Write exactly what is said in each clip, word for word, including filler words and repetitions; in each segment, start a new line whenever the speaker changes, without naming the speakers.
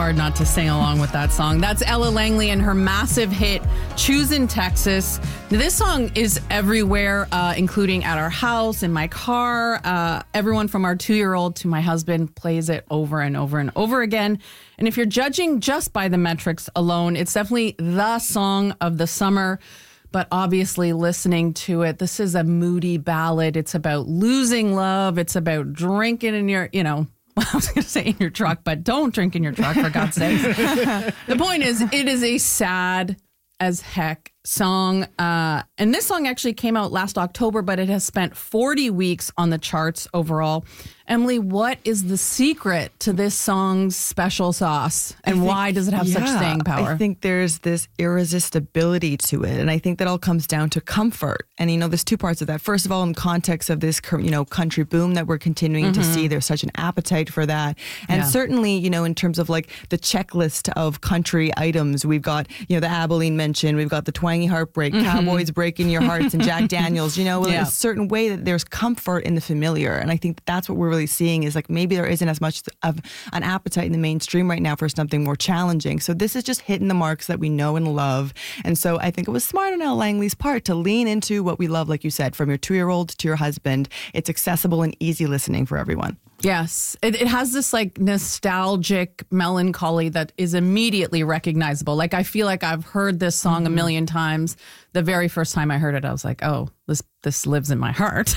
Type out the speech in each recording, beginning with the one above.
hard not to sing along with that song. That's Ella Langley and her massive hit, Choosin' Texas. This song is everywhere, uh, including at our house, in my car. Uh, everyone from our two-year-old to my husband plays it over and over and over again. And if you're judging just by the metrics alone, it's definitely the song of the summer. But obviously, listening to it, this is a moody ballad. It's about losing love. It's about drinking in your, you know, I was going to say in your truck, but don't drink in your truck, for God's sake. The point is, it is a sad as heck song. Uh, and this song actually came out last October, but it has spent forty weeks on the charts overall. Emily, what is the secret to this song's special sauce? And
think,
why does it have
yeah,
such staying power?
I think there's this irresistibility to it. And I think that all comes down to comfort. And, you know, there's two parts of that. First of all, in context of this, you know, country boom that we're continuing mm-hmm. to see, there's such an appetite for that. And yeah. certainly, you know, in terms of like the checklist of country items, we've got, you know, the Abilene mention, we've got the twangy heartbreak, mm-hmm. Cowboys breaking your hearts, and Jack Daniels, you know, yeah. a certain way that there's comfort in the familiar. And I think that's what we're really seeing is like maybe there isn't as much of an appetite in the mainstream right now for something more challenging. So this is just hitting the marks that we know and love. And so I think it was smart on Ella Langley's part to lean into what we love, like you said, from your two-year-old to your husband. It's accessible and easy listening for everyone.
Yes. It, it has this like nostalgic melancholy that is immediately recognizable. Like I feel like I've heard this song mm-hmm. a million times. The very first time I heard it, I was like, oh, this this lives in my heart.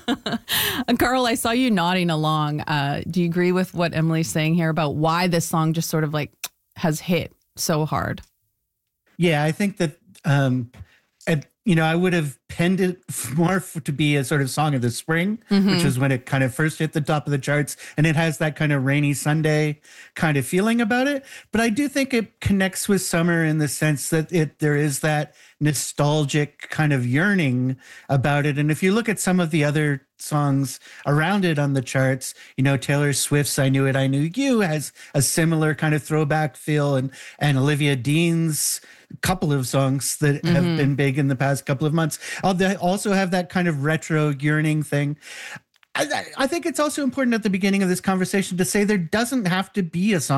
And Carl, I saw you nodding along. Uh, do you agree with what Emily's saying here about why this song just sort of like has hit so hard?
Yeah, I think that, um, at, you know, I would have penned it more f- to be a sort of song of the spring, mm-hmm. which was when it kind of first hit the top of the charts. And it has that kind of rainy Sunday kind of feeling about it. But I do think it connects with summer in the sense that it there is that nostalgic kind of yearning about it. And if you look at some of the other songs around it on the charts, you know, Taylor Swift's I Knew It, I Knew You has a similar kind of throwback feel, and, and Olivia Dean's couple of songs that mm-hmm. have been big in the past couple of months. They also have that kind of retro yearning thing. I, I think it's also important at the beginning of this conversation to say there doesn't have to be a song